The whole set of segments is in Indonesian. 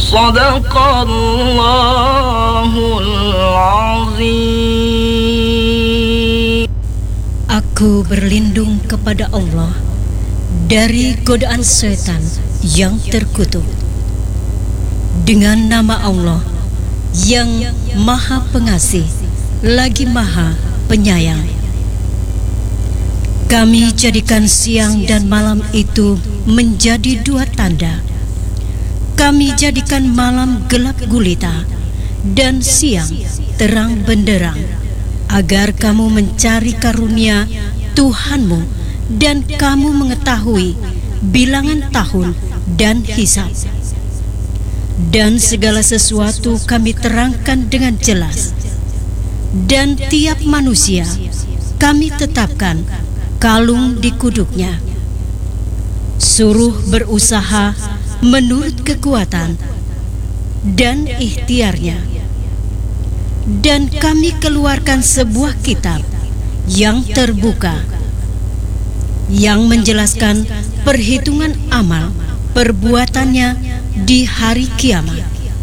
Sadaqallahul azim. Aku berlindung kepada Allah dari godaan setan yang terkutuk. Dengan nama Allah yang Maha Pengasih lagi Maha Penyayang. Kami jadikan siang dan malam itu menjadi dua tanda. Kami jadikan malam gelap gulita dan siang terang benderang, agar kamu mencari karunia Tuhanmu dan kamu mengetahui bilangan tahun dan hisab. Dan segala sesuatu kami terangkan dengan jelas. Dan tiap manusia kami tetapkan kalung di kuduknya. Suruh berusaha menurut kekuatan dan ikhtiarnya. Dan kami keluarkan sebuah kitab yang terbuka, yang menjelaskan perhitungan amal perbuatannya di hari kiamat.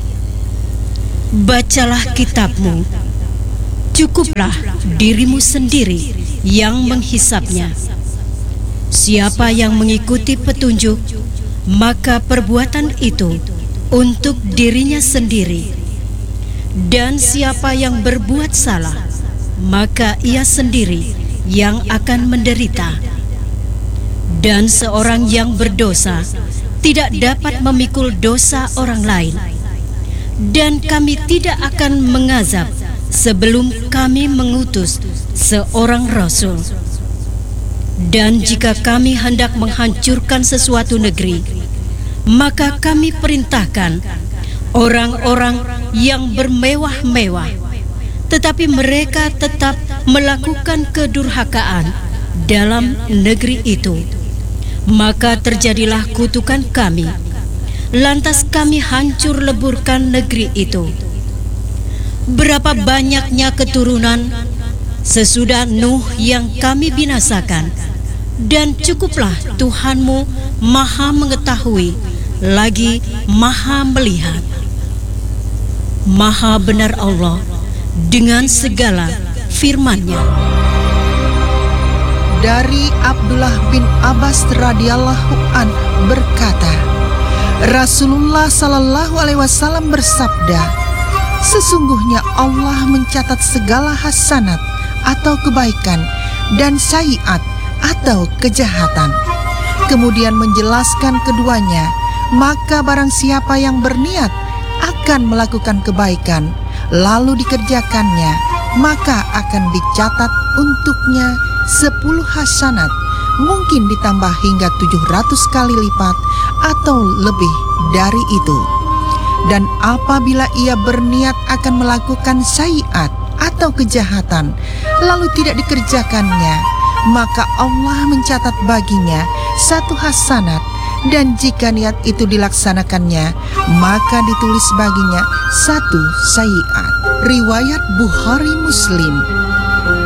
Bacalah kitabmu, cukuplah dirimu sendiri yang menghisapnya. Siapa yang mengikuti petunjuk, maka perbuatan itu untuk dirinya sendiri. Dan siapa yang berbuat salah, maka ia sendiri yang akan menderita. Dan seorang yang berdosa tidak dapat memikul dosa orang lain. Dan kami tidak akan mengazab sebelum kami mengutus seorang rasul. Dan jika kami hendak menghancurkan sesuatu negeri, maka kami perintahkan orang-orang yang bermewah-mewah, tetapi mereka tetap melakukan kedurhakaan dalam negeri itu. Maka terjadilah kutukan kami, lantas kami hancur leburkan negeri itu. Berapa banyaknya keturunan sesudah Nuh yang kami binasakan, dan cukuplah Tuhanmu Maha mengetahui lagi Maha melihat. Maha benar Allah dengan segala firman-Nya. Dari Abdullah bin Abbas radhiyallahu an berkata, Rasulullah sallallahu alaihi wasallam bersabda, sesungguhnya Allah mencatat segala hasanat atau kebaikan dan sayiat atau kejahatan. Kemudian menjelaskan keduanya, maka barang siapa yang berniat akan melakukan kebaikan lalu dikerjakannya, maka akan dicatat untuknya 10 hasanat, mungkin ditambah hingga 700 kali lipat atau lebih dari itu. Dan apabila ia berniat akan melakukan sayiat atau kejahatan lalu tidak dikerjakannya, maka Allah mencatat baginya 1 hasanat, dan jika niat itu dilaksanakannya, maka ditulis baginya 1 sayiat. Riwayat Bukhari Muslim.